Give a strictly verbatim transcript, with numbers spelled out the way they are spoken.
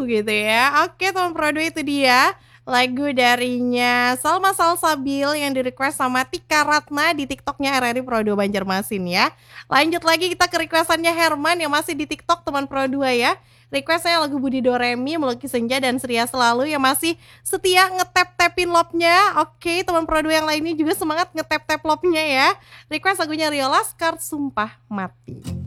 gitu ya. Oke teman Pro dua itu dia lagu darinya Salma Salsabil yang di-request sama Tika Ratna di TikToknya R R I Pro dua Banjarmasin ya. Lanjut lagi kita ke requestannya Herman yang masih di TikTok teman Pro dua ya. Requestnya lagu Budi Doremi, Melukis Senja, dan Seria Selalu yang masih setia ngetap-tapin love-nya. Oke teman Pro dua yang lainnya juga semangat ngetap-tap love-nya ya. Request lagunya Rio Laskar, Sumpah Mati.